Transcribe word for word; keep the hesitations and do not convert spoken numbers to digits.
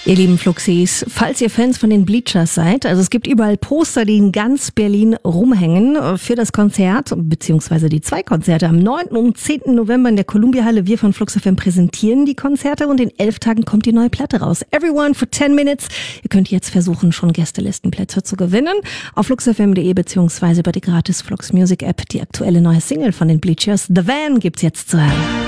Ihr lieben Fluxis, falls ihr Fans von den Bleachers seid, also es gibt überall Poster, die in ganz Berlin rumhängen für das Konzert, beziehungsweise die zwei Konzerte am neunten und zehnten November in der Columbia-Halle. Wir von Flux F M präsentieren die Konzerte und in elf Tagen kommt die neue Platte raus. Everyone for ten minutes. Ihr könnt jetzt versuchen, schon Gästelistenplätze zu gewinnen. Auf flux f m punkt de beziehungsweise über die gratis Flux Music App. Die aktuelle neue Single von den Bleachers, The Van, gibt's jetzt zu hören.